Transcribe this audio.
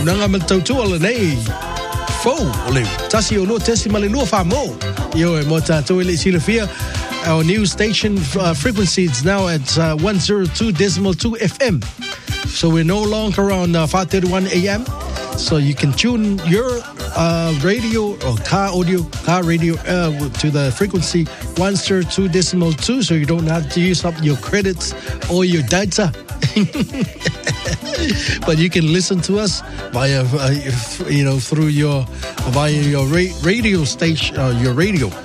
Nanga matautua nei. Fo, ole. Tasi o lo tesi male lo fa mo. Yo e mota toile silafia. Our new station frequency is now at 102.2 FM. So we're no longer on 5:31 AM. So you can tune your radio or car radio to the frequency 102.2, so you don't have to use up your credits or your data. But you can listen to us via, through your radio station, your radio.